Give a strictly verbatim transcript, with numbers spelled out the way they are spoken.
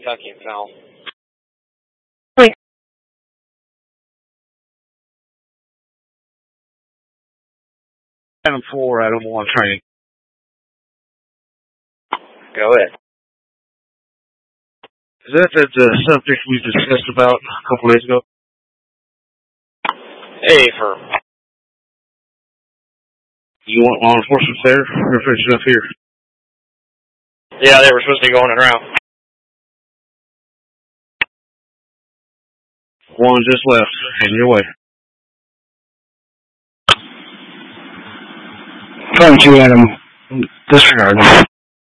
Kentucky, no. Wait. Adam four, Adam one training. Go ahead. Is that that uh, subject we discussed about a couple days ago? Hey, for... You want law enforcement there? Or finishing up here? Yeah, they were supposed to be going around. One just left. Heading your way. Trying to, Adam. Disregard.